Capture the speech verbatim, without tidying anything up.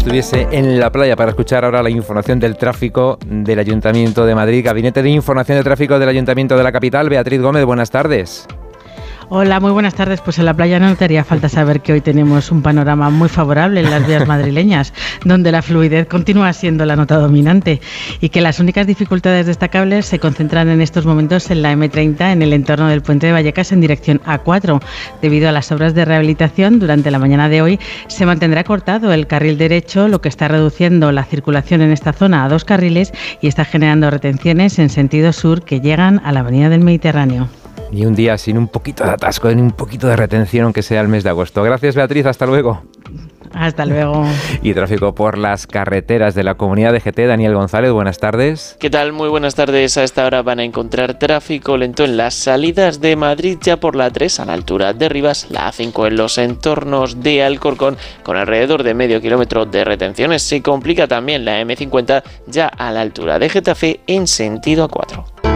estuviese en la playa para escuchar ahora la información del tráfico del Ayuntamiento de Madrid. Gabinete de Información de Tráfico del Ayuntamiento de la capital. Beatriz Gómez, buenas tardes. Hola, muy buenas tardes. Pues en la playa no te haría falta saber que hoy tenemos un panorama muy favorable en las vías madrileñas, donde la fluidez continúa siendo la nota dominante y que las únicas dificultades destacables se concentran en estos momentos en la eme treinta, en el entorno del puente de Vallecas en dirección a cuatro. Debido a las obras de rehabilitación, durante la mañana de hoy se mantendrá cortado el carril derecho, lo que está reduciendo la circulación en esta zona a dos carriles y está generando retenciones en sentido sur que llegan a la avenida del Mediterráneo. Ni un día sin un poquito de atasco, ni un poquito de retención, aunque sea el mes de agosto. Gracias, Beatriz. Hasta luego. Hasta luego. Y tráfico por las carreteras de la Comunidad de G T. Daniel González, buenas tardes. ¿Qué tal? Muy buenas tardes. A esta hora van a encontrar tráfico lento en las salidas de Madrid, ya por la A tres a la altura de Rivas, la A cinco en los entornos de Alcorcón, con alrededor de medio kilómetro de retenciones. Se complica también la eme cincuenta ya a la altura de Getafe en sentido A cuatro.